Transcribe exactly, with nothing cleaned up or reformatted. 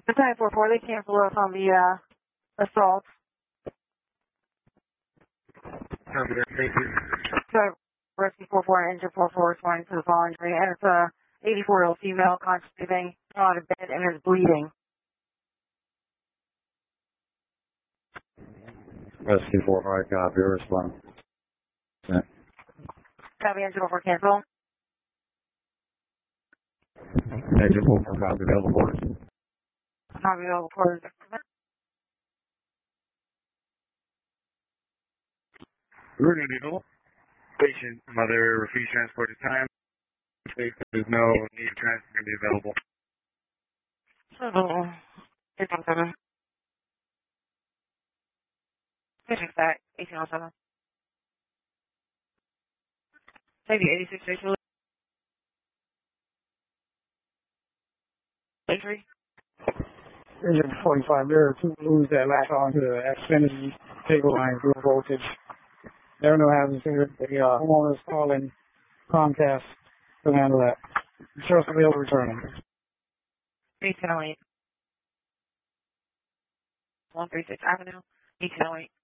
nine four four, they cancel us on the uh, assault. Copy that, thank you. So, rescue four four and engine four four responding to the following injury, and it's a eighty-four-year-old female conscious breathing, out of bed, and is bleeding. Rescue four five, copy, respond. Copy, engine four four, cancel. Engine four four, copy, available quarters. Copy, available quarters. Bruno Needle. Patient mother refused transport at time. There's no need for transport to be available. Oh, eight one seven. Patient back, eighteen oh seven. Take the eighty-six station. Entry. Engine forty-five, there are two blues that latch onto the Xfinity cable line through voltage. There are no hazards here. The uh, homeowners calling Comcast to handle that. Insurance will be able to return them. eighteen oh eight. one thirty-six Avenue, eighteen oh eight.